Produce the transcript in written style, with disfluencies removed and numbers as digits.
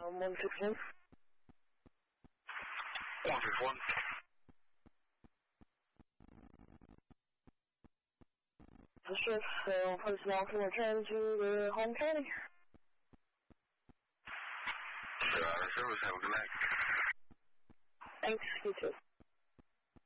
161. 161. The shift, personnel can return to the home county. Service, have a good night. Thanks, you too.